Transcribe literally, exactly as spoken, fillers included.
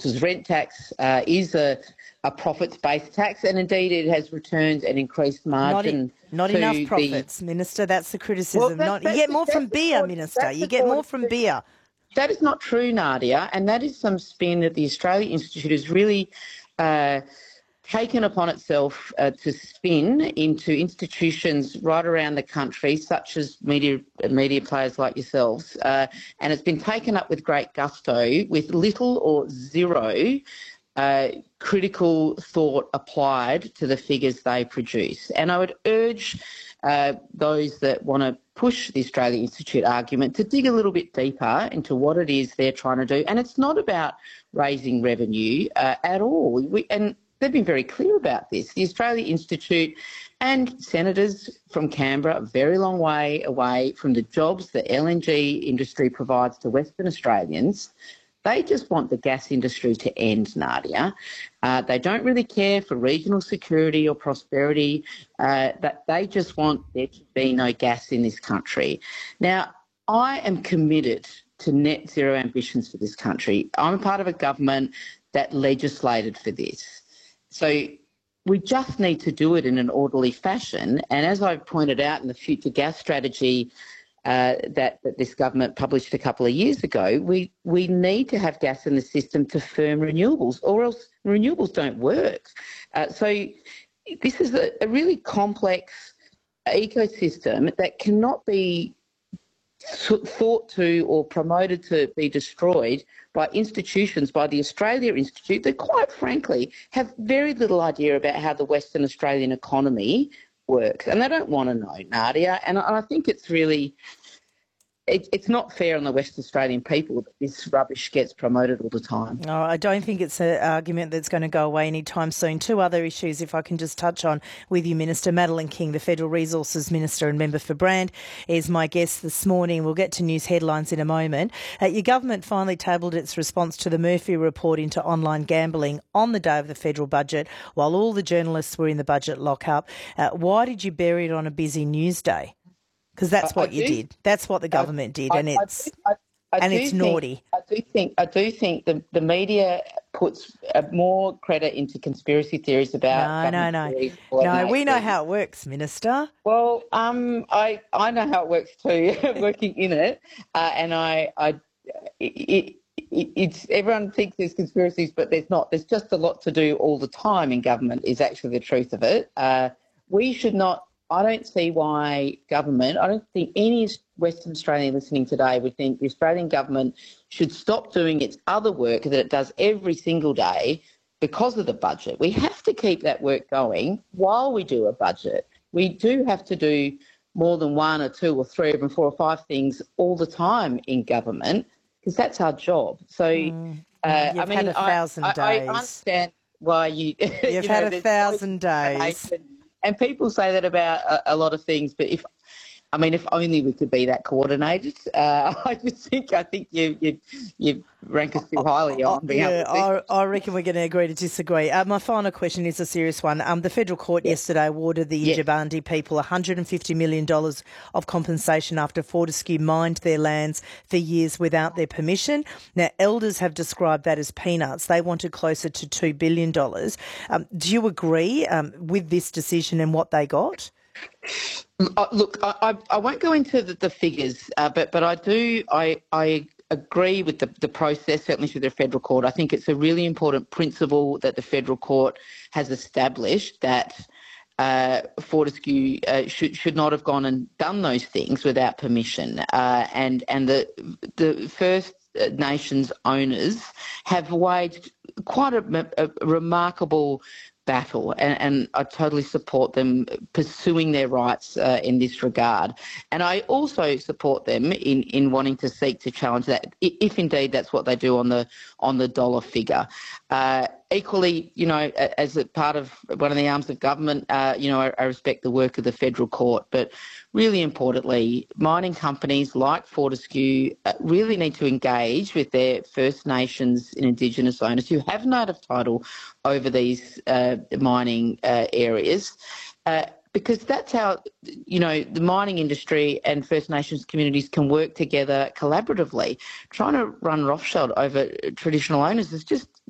resources. Rent tax uh, is a, a profits-based tax, and indeed it has returned an increased margin. Not, not to enough the, profits, Minister. That's the criticism. Well, that, not, you that's, get more from that's beer, according, Minister. You get more according from to, beer. That is not true, Nadia, and that is some spin that the Australia Institute has really uh, taken upon itself uh, to spin into institutions right around the country, such as media media players like yourselves, uh, and it's been taken up with great gusto, with little or zero uh, critical thought applied to the figures they produce. And I would urge uh, those that want to push the Australia Institute argument to dig a little bit deeper into what it is they're trying to do. And it's not about raising revenue uh, at all. We, and they've been very clear about this. The Australia Institute and senators from Canberra, a very long way away from the jobs the L N G industry provides to Western Australians, they just want the gas industry to end, Nadia. Uh, they don't really care for regional security or prosperity, uh, but they just want there to be no gas in this country. Now, I am committed to net zero ambitions for this country. I'm a part of a government that legislated for this. So we just need to do it in an orderly fashion. And as I've pointed out in the Future Gas Strategy uh, that, that this government published a couple of years ago, we, we need to have gas in the system to firm renewables, or else renewables don't work. Uh, so this is a, a really complex ecosystem that cannot be thought to or promoted to be destroyed by institutions, by the Australia Institute, that quite frankly have very little idea about how the Western Australian economy works. And they don't want to know, Nadia. And I think it's really, it, it's not fair on the West Australian people that this rubbish gets promoted all the time. No, I don't think it's an argument that's going to go away anytime soon. Two other issues, if I can just touch on with you, Minister. Madeleine King, the Federal Resources Minister and member for Brand, is my guest this morning. We'll get to news headlines in a moment. Uh, your government finally tabled its response to the Murphy report into online gambling on the day of the federal budget, while all the journalists were in the budget lockup. Uh, why did you bury it on a busy news day? Because that's what I, I you do, did. That's what the government I, did, and I, it's I, I, and it's think, naughty. I do think I do think the, the media puts uh, more credit into conspiracy theories about. No, no, no, no. We know how it works, Minister. Well, um, I I know how it works too, working in it, uh, and I I it, it, it's everyone thinks there's conspiracies, but there's not. There's just a lot to do all the time in government. Is actually the truth of it. Uh, we should not. I don't see why government, I don't think any Western Australian listening today would think the Australian government should stop doing its other work that it does every single day because of the budget. We have to keep that work going while we do a budget. We do have to do more than one or two or three or even four or five things all the time in government, because that's our job. So, mm, uh, you've I mean, had a thousand I, days. I, I understand why you... You've you know, had a thousand days. And people say that about a, a lot of things, but if, I mean, if only we could be that coordinated. Uh, I just think, I think you you you rank us too highly on being yeah, able to I, I reckon we're going to agree to disagree. Uh, my final question is a serious one. Um, the federal court yes. yesterday awarded the yes. Yindjibarndi people one hundred fifty million dollars of compensation after Fortescue mined their lands for years without their permission. Now, elders have described that as peanuts. They wanted closer to two billion dollars. Um, do you agree um, with this decision and what they got? Uh, look, I, I, I won't go into the, the figures, uh, but but I do I I agree with the, the process, certainly through the federal court. I think it's a really important principle that the federal court has established, that uh, Fortescue uh, should should not have gone and done those things without permission, uh, and and the the First Nations owners have waged quite a, a remarkable battle, and, and I totally support them pursuing their rights uh, in this regard. And I also support them in, in wanting to seek to challenge that, if indeed that's what they do on the on the dollar figure. Uh, equally, you know, as a part of one of the arms of government, uh, you know, I, I respect the work of the federal court, but really importantly, mining companies like Fortescue uh, really need to engage with their First Nations and Indigenous owners who have native title over these uh, mining uh, areas, uh, because that's how, you know, the mining industry and First Nations communities can work together collaboratively. Trying to run roughshod over traditional owners is just